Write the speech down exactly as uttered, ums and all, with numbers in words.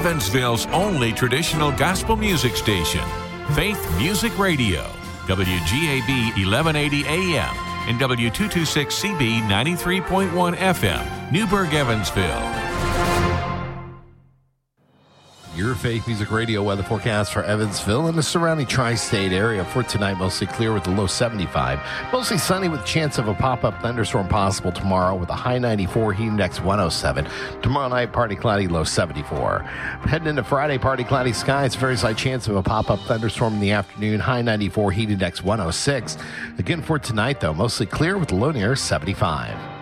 Evansville's only traditional gospel music station, Faith Music Radio, W G A B eleven eighty A M and W two twenty-six C B ninety-three point one F M, Newburgh, Evansville. Your Faith Music Radio weather forecast for Evansville and the surrounding tri-state area for tonight. Mostly clear with a low seventy-five. Mostly sunny with a chance of a pop-up thunderstorm possible tomorrow with a high ninety-four, heat index one oh seven. Tomorrow night, partly cloudy, low seventy-four. Heading into Friday, partly cloudy skies. Very slight chance of a pop-up thunderstorm in the afternoon. High ninety-four, heat index one oh six. Again for tonight, though, mostly clear with a low near seventy-five.